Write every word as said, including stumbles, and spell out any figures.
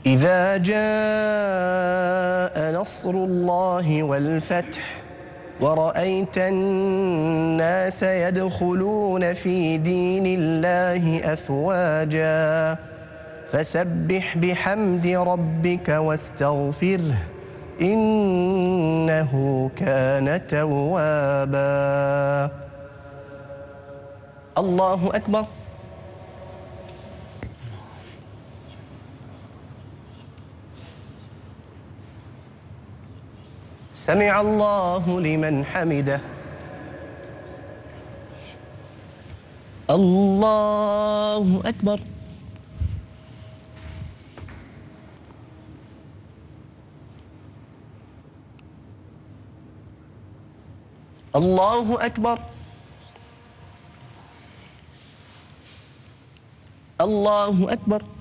إذا جاء نصر الله والفتح ورأيت الناس يدخلون في دين الله أفواجا فسبح بحمد ربك واستغفره إنه كان توابا. الله أكبر. سمع الله لمن حمده. الله أكبر. الله أكبر. الله أكبر.